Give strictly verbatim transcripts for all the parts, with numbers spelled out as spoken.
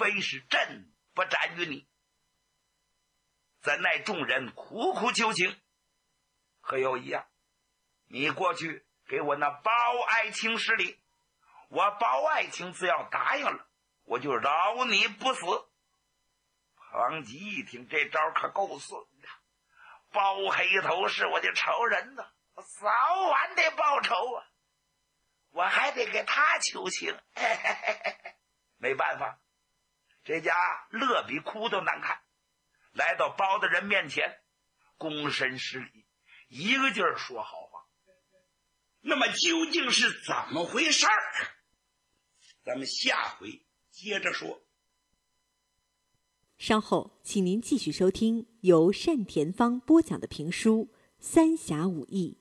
非是朕不沾于你。怎奈众人苦苦求情，可有一样，你过去给我那包爱卿施礼，我包爱卿只要答应了，我就饶你不死。庞吉一听这招可够损的，包黑头是我的仇人呢，我早晚得报仇啊，我还得给他求情。嘿嘿嘿嘿，没办法，这家乐比哭都难看，来到包大人面前躬身施礼，一个劲儿说好话。那么究竟是怎么回事儿？咱们下回接着说。 稍后请您继续收听由单田芳播讲的评书《三侠五义》。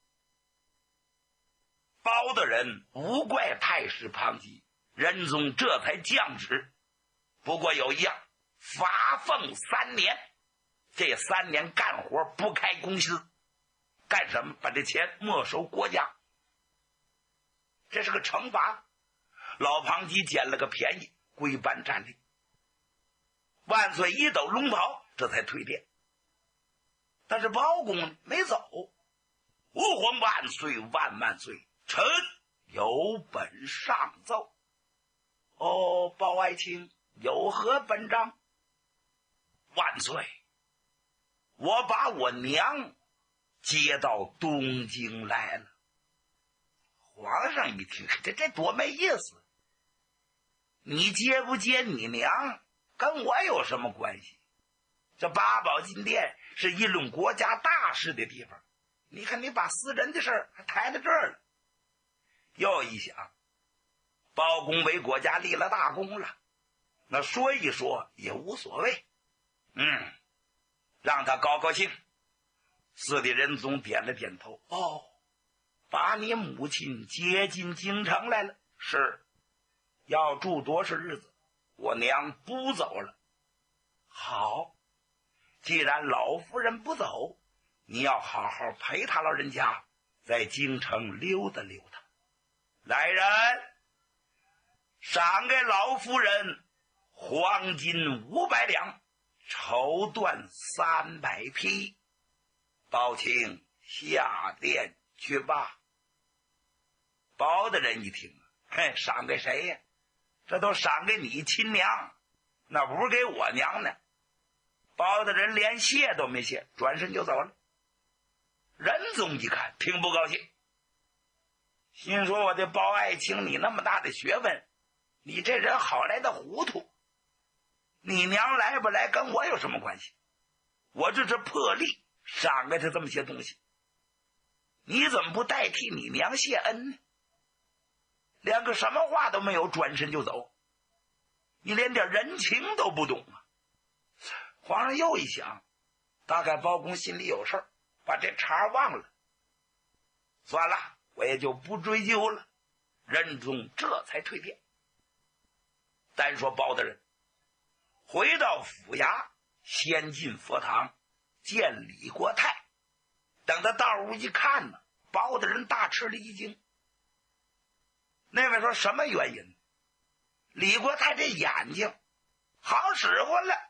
包大人无怪太师庞吉，仁宗这才降旨。不过有一样，罚俸三年，这三年干活不开公司，干什么？把这钱没收国家，这是个惩罚。老庞吉捡了个便宜，归班站立。万岁一抖龙袍，这才退殿。但是包公没走。吾皇万岁万万岁，臣有本上奏。哦，包爱卿有何本章？万岁，我把我娘接到东京来了。皇上一听，这这多没意思，你接不接你娘跟我有什么关系？这八宝金殿是议论国家大事的地方，你看你把私人的事儿还抬到这儿了。又一想，包公为国家立了大功了，那说一说也无所谓。嗯，让他高高兴。四弟仁宗点了点头。哦，把你母亲接进京城来了。是，要住多少日子？我娘不走了。好，既然老夫人不走，你要好好陪她老人家在京城溜达溜达。来人，赏给老夫人黄金五百两，绸缎三百匹。包卿下殿去吧。包大人一听，嘿，赏给谁呀？这都赏给你亲娘，那不是给我娘呢。包大人连谢都没谢，转身就走了。仁宗一看，挺不高兴，心说我的包爱卿，你那么大的学问，你这人好来的糊涂，你娘来不来跟我有什么关系？我这是破例赏给他这么些东西，你怎么不代替你娘谢恩呢？连个什么话都没有，转身就走，你连点人情都不懂啊！皇上又一想，大概包公心里有事儿，把这茬忘了。算了，我也就不追究了。仁宗这才退殿。单说包大人回到府衙，先进佛堂见李国泰。等他到屋一看呢，包大人大吃了一惊。那位说什么原因？李国泰这眼睛好使唤了。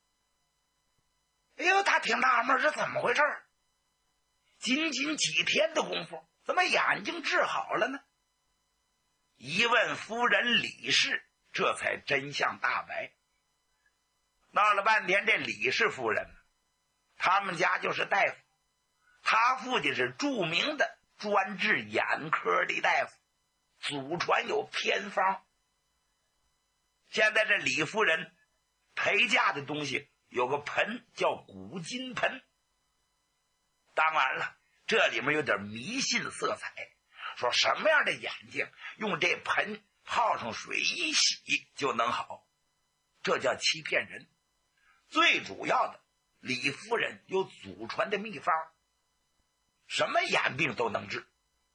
哎呦，他挺纳闷是怎么回事，仅仅几天的功夫，怎么眼睛治好了呢？一问夫人李氏，这才真相大白。闹了半天，这李氏夫人他们家就是大夫，他父亲是著名的专治眼科的大夫，祖传有偏方。现在这李夫人陪嫁的东西有个盆叫古金盆，当然了，这里面有点迷信色彩，说什么样的眼睛用这盆泡上水一洗就能好，这叫欺骗人。最主要的，李夫人有祖传的秘方，什么眼病都能治。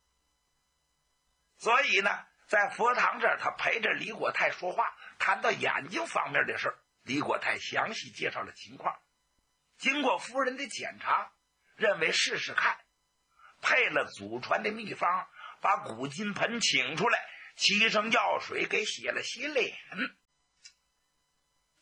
所以呢，在佛堂这儿，他陪着李国泰说话，谈到眼睛方面的事儿，李国泰详细介绍了情况。经过夫人的检查，认为试试看，配了祖传的秘方，把古金盆请出来，沏上药水给洗了洗脸。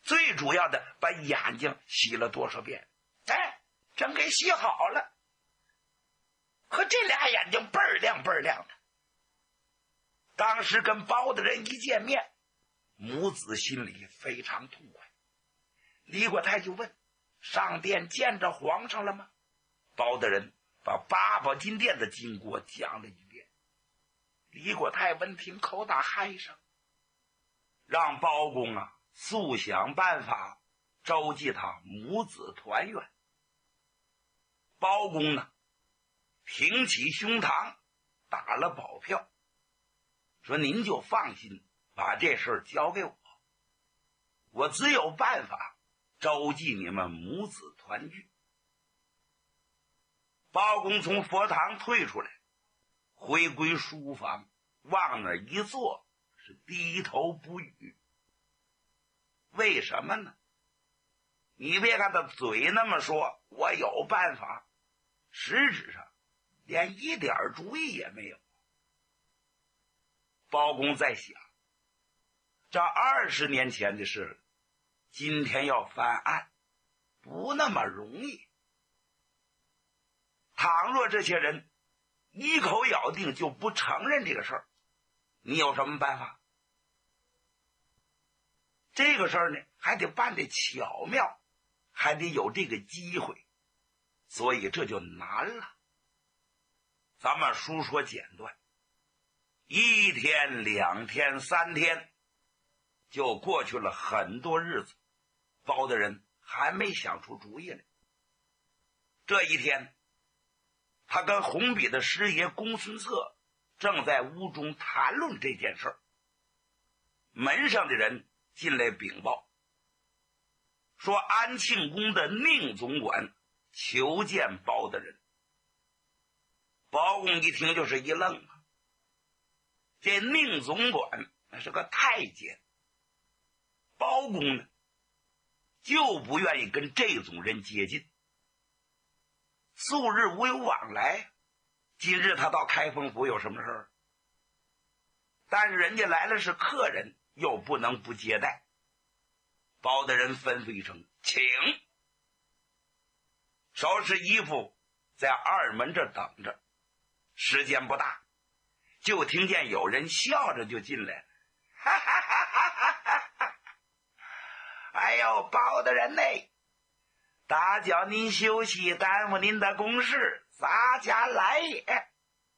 最主要的把眼睛洗了多少遍，哎，真给洗好了。可这俩眼睛倍儿亮倍儿亮的。当时跟包大人一见面，母子心里非常痛快。李国泰就问：上殿见着皇上了吗？包大人把八宝金殿的经过讲了一遍。李国泰闻听口打嗨声，让包公啊速想办法召集他母子团圆。包公呢挺起胸膛打了保票，说您就放心把这事儿交给我，我只有办法召集你们母子团聚。包公从佛堂退出来，回归书房，往那儿一坐，是低头不语。为什么呢？你别看他嘴那么说，我有办法，实质上连一点主意也没有。包公在想，这二十年前的事，今天要翻案，不那么容易。倘若这些人一口咬定就不承认这个事儿，你有什么办法？这个事儿呢，还得办得巧妙，还得有这个机会，所以这就难了。咱们书说简短，一天两天三天就过去了很多日子，包大人还没想出主意来。这一天，他跟红笔的师爷公孙策正在屋中谈论这件事儿，门上的人进来禀报，说安庆宫的宁总管求见包大人。包公一听就是一愣啊，这宁总管那是个太监，包公呢就不愿意跟这种人接近，素日无有往来，今日他到开封府有什么事儿？但是人家来了是客人，又不能不接待。包大人吩咐一声，请。收拾衣服在二门这等着，时间不大，就听见有人笑着就进来了，哈哈哈哈哈哈！哎呦，包大人呢？打搅您休息，耽误您的公事，洒家来也。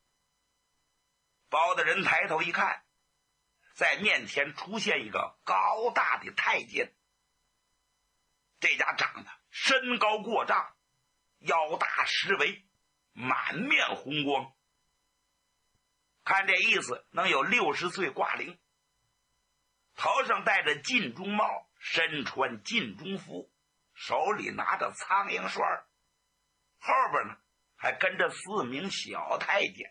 包大人抬头一看，在面前出现一个高大的太监，这家长得身高过丈，腰大十围，满面红光，看这意思能有六十岁挂龄，头上戴着尽中帽，身穿尽中服，手里拿着苍蝇栓，后边呢还跟着四名小太监。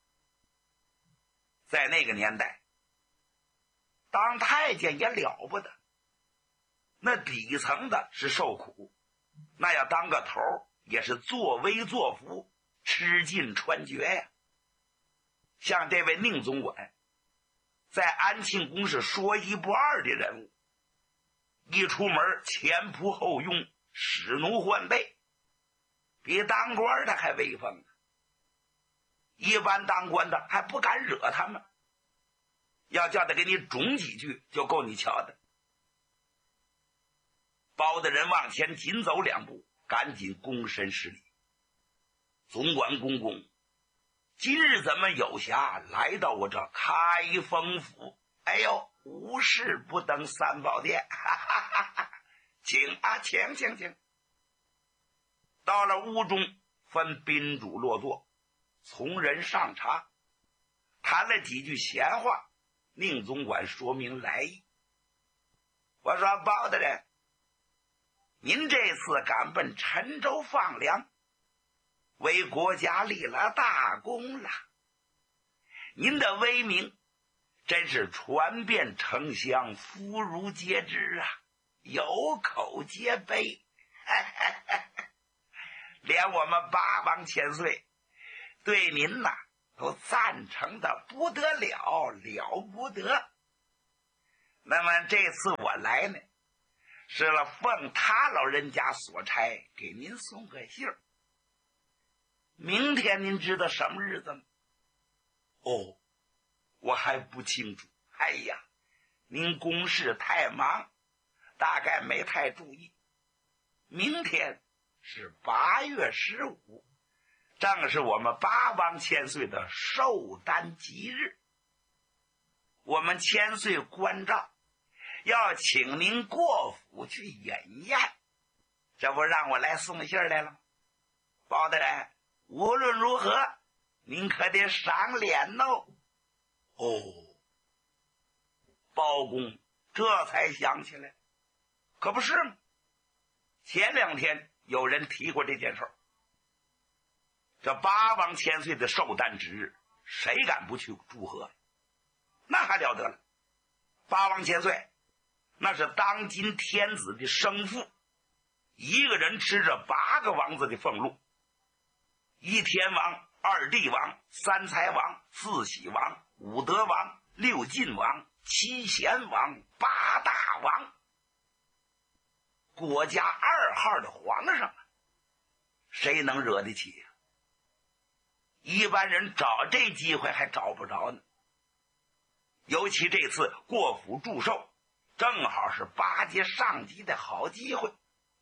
在那个年代，当太监也了不得，那底层的是受苦，那要当个头也是作威作福，吃尽穿绝呀。像这位宁总管，在安庆宫是说一不二的人物，一出门前仆后拥，使奴换背，比当官的还威风。一般当官的还不敢惹他们，要叫他给你种几句就够你瞧的。包大人往前紧走两步，赶紧躬身施礼，总管公公，今日怎么有暇来到我这开封府？哎呦，无事不登三宝殿，哈哈哈哈！请啊，请请请。到了屋中，分宾主落座，从人上茶，谈了几句闲话，宁总管说明来意。我说包大人，您这次敢奔陈州放粮，为国家立了大功了，您的威名真是传遍城乡，妇孺皆知啊，有口皆碑。连我们八王千岁对您呐都赞成的不得了，了不得。那么这次我来呢， 是了，奉他老人家所差，给您送个信儿。明天您知道什么日子吗？哦，我还不清楚。哎呀，您公事太忙，大概没太注意。明天是八月十五，正是我们八王千岁的寿诞吉日。我们千岁关照要请您过府去饮宴，这不让我来送信来了吗？包大人，无论如何您可得赏脸哦。哦，包公这才想起来，可不是吗？前两天有人提过这件事儿，这八王千岁的寿诞之日，谁敢不去祝贺？那还了得了！八王千岁那是当今天子的生父，一个人吃着八个王子的俸禄，一天王、二帝王、三才王、四喜王、五德王、六晋王、七贤王、八大王，国家二号的皇上啊，谁能惹得起呀？一般人找这机会还找不着呢。尤其这次过府祝寿，正好是巴结上级的好机会。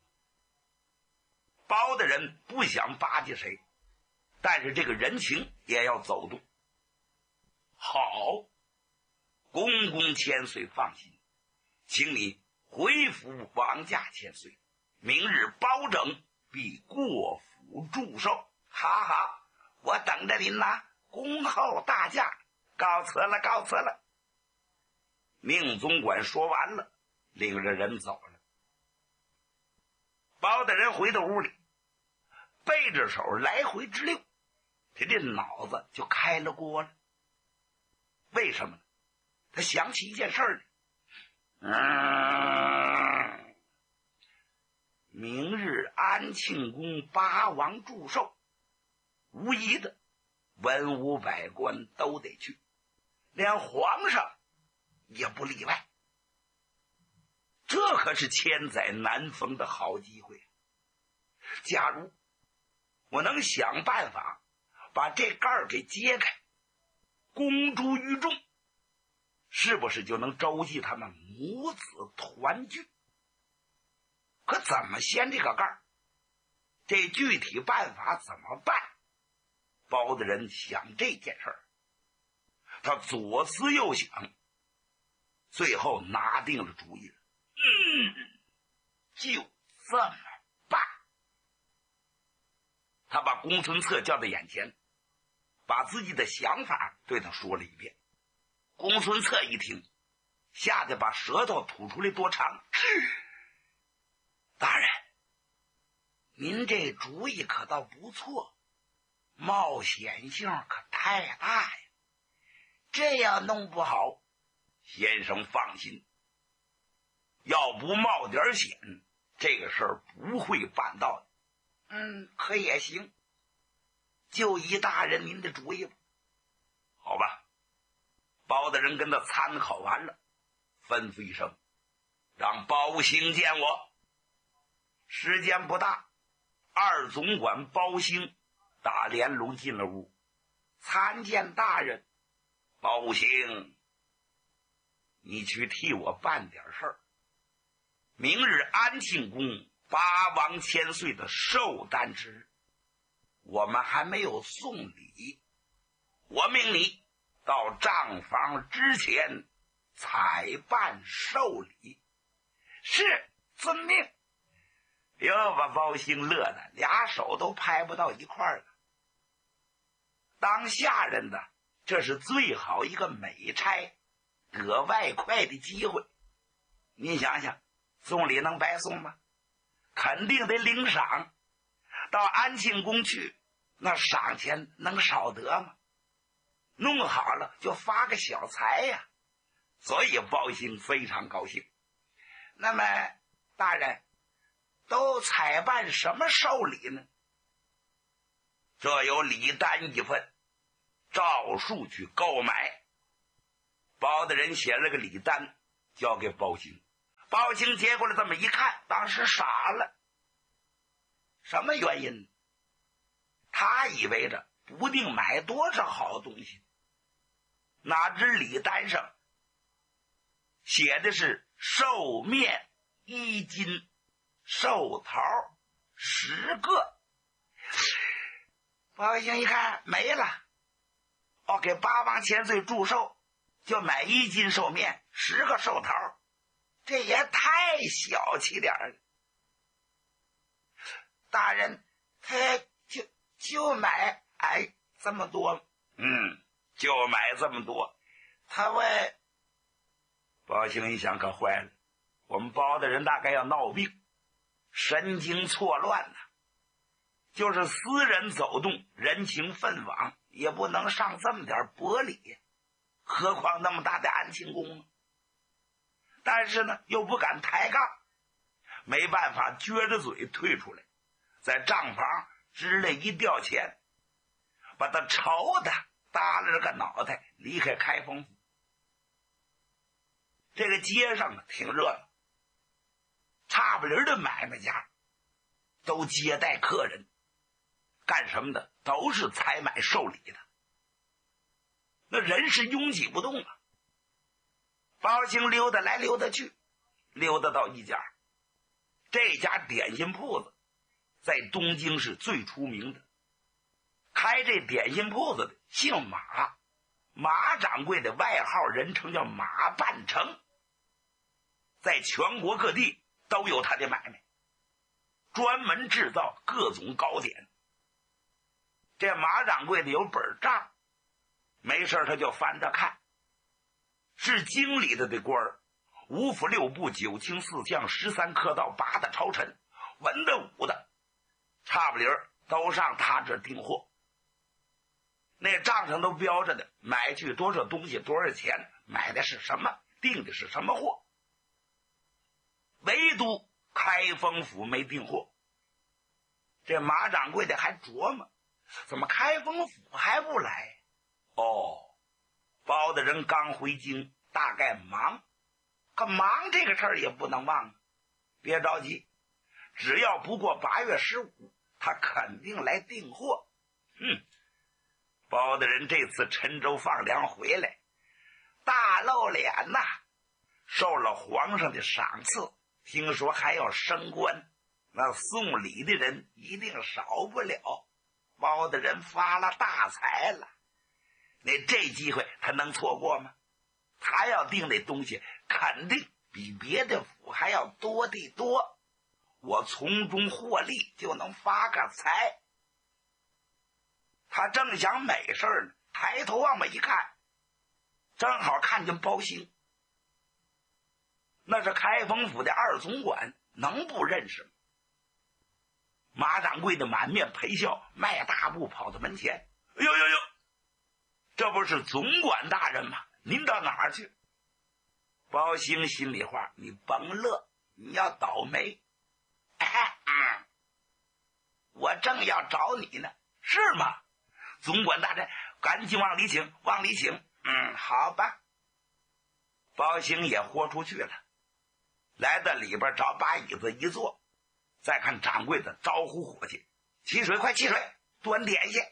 包大人不想巴结谁，但是这个人情也要走动。好，公公千岁放心，请你回府王驾千岁，明日包拯必过府祝寿。好好，我等着您呐，恭候大驾，告辞了，告辞了。宁总管说完了，领着人走了。包大人回到屋里，背着手来回直溜，他这脑子就开了锅了。为什么呢？他想起一件事儿来。嗯，明日安庆宫八王祝寿，无疑的文武百官都得去，连皇上也不例外。这可是千载难逢的好机会。假如我能想办法把这盖儿给揭开，公诸于众，是不是就能周济他们母子团聚？可怎么掀这个盖儿？这具体办法怎么办？包大人想这件事儿，他左思右想，最后拿定了主意了。嗯，就这么办。他把公孙策叫到眼前，把自己的想法对他说了一遍。公孙策一听，吓得把舌头吐出来多长。大人，您这主意可倒不错，冒险性可太大呀，这样弄不好。先生放心，要不冒点险，这个事儿不会办到的。嗯，可也行，就依大人您的主意吧。好吧，包大人跟他参考完了，吩咐一声，让包兴见我。时间不大，二总管包兴打连笼进了屋，参见大人。包兴，你去替我办点事儿。明日安庆宫八王千岁的寿诞之日，我们还没有送礼，我命你到账房之前采办寿礼。是，遵命。哟，把包兴乐的俩手都拍不到一块儿了。当下人的这是最好一个美差得外快的机会。你想想，送礼能白送吗？肯定得领赏。到安庆宫去，那赏钱能少得吗？弄好了就发个小财呀。所以包兴非常高兴。那么大人都采办什么寿礼呢？这有礼单一份，照数去购买。包大人写了个礼单交给包兴， 包兴接过来这么一看，当时傻了。什么原因？他以为着不定买多少好东西，哪知礼单上写的是寿面一斤，寿桃十个。包兴一看没了，哦，给八王千岁祝寿，就买一斤寿面，十个寿桃，这也太小气点了。大人，他就就买哎这么多，嗯，就买这么多。他问包兴一想，可坏了，我们包的人大概要闹病，神经错乱了，就是私人走动，人情分往，也不能上这么点薄礼，何况那么大的安庆宫呢？但是呢，又不敢抬杠，没办法，撅着嘴退出来，在帐旁支了一吊钱，把他愁的耷拉着个脑袋，离开开封府。这个街上挺热闹，差不离的买卖家都接待客人，干什么的？都是采买受礼的。那人是拥挤不动啊。包兴溜达来溜达去，溜达到一家，这家点心铺子在东京是最出名的。开这点心铺子的姓马，马掌柜的外号人称叫马半城，在全国各地都有他的买卖，专门制造各种糕点。这马掌柜的有本账，没事他就翻着看，是经理的的官儿，五府六部九卿四将十三科道八大朝臣，文的武的，差不离儿都上他这订货。那账上都标着的，买去多少东西多少钱，买的是什么，订的是什么货。唯独开封府没订货。这马掌柜的还琢磨，怎么开封府还不来？哦，包大人刚回京，大概忙，可忙这个事儿也不能忘啊。别着急，只要不过八月十五，他肯定来订货。嗯，包大人这次陈州放粮回来，大露脸呐，受了皇上的赏赐，听说还要升官，那送礼的人一定少不了。包大人发了大财了，那这机会他能错过吗？他要订那东西，肯定比别的府还要多的多，我从中获利，就能发个财。他正想美事呢，抬头往外一看，正好看见包兴。那是开封府的二总管，能不认识吗？马掌柜的满面陪笑，迈大步跑到门前。哎呦呦呦，这不是总管大人吗？您到哪儿去？包兴心里话，你甭乐，你要倒霉。哎，嗯，我正要找你呢。是吗？总管大人，赶紧往里请，往里请。嗯，好吧。包兴也豁出去了，来到里边找把椅子一坐，再看掌柜的招呼伙计，沏水，快沏水，端点心。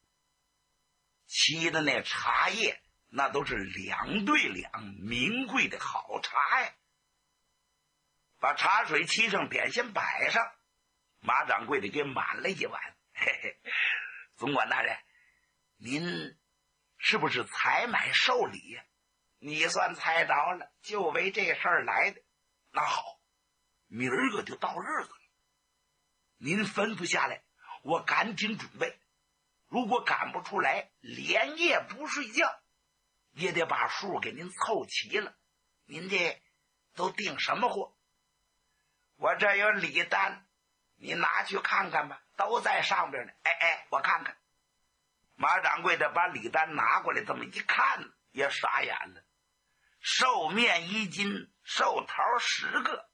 沏的那茶叶那都是两对两名贵的好茶呀。把茶水沏上，点心摆上，马掌柜的给满了一碗。嘿嘿，总管大人，您是不是采买受礼呀？你算猜着了，就为这事儿来的。那好，明儿个就到日子了，您吩咐下来，我赶紧准备。如果赶不出来，连夜不睡觉，也得把数给您凑齐了。您这都订什么货？我这有礼单，你拿去看看吧，都在上边呢。哎哎，我看看。马掌柜的把礼单拿过来，这么一看，也傻眼了。寿面一斤，寿桃十个，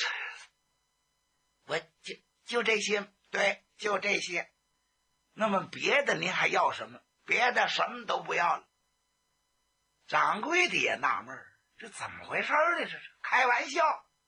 我就就这些，对，就这些。那么别的您还要什么？别的什么都不要了。掌柜的也纳闷，这怎么回事呢？这是开玩笑。